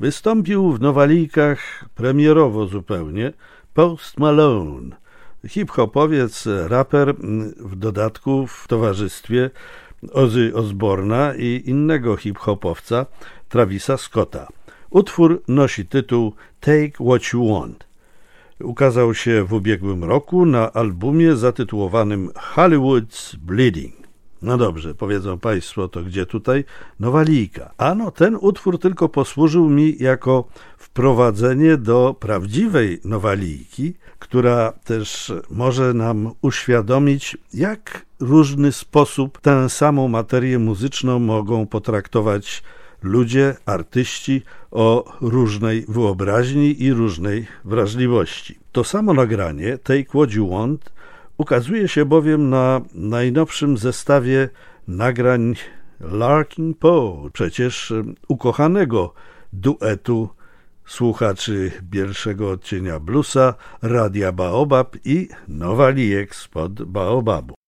Wystąpił w Nowalijkach premierowo zupełnie Post Malone, hip-hopowiec, raper, w dodatku w towarzystwie Ozzy Osbourna i innego hip-hopowca Travisa Scotta. Utwór nosi tytuł Take What You Want. Ukazał się w ubiegłym roku na albumie zatytułowanym Hollywood's Bleeding. No dobrze, powiedzą Państwo, to gdzie tutaj Nowalijka? Ano, ten utwór tylko posłużył mi jako wprowadzenie do prawdziwej Nowalijki, która też może nam uświadomić, jak różny sposób tę samą materię muzyczną mogą potraktować ludzie, artyści o różnej wyobraźni i różnej wrażliwości. To samo nagranie, Take What You Want, ukazuje się bowiem na najnowszym zestawie nagrań Larkin Poe, przecież ukochanego duetu słuchaczy pierwszego odcienia bluesa, Radia Baobab i Nowalijek spod Baobabu.